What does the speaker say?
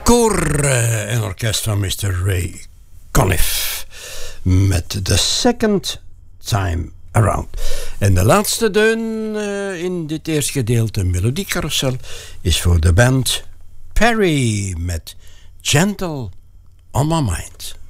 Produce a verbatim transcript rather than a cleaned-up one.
Koor uh, en orkest van mister Ray Conniff met The Second Time Around. En de laatste deun uh, in dit eerste gedeelte, Melodiecarousel, is voor de band Perry met Gentle on My Mind.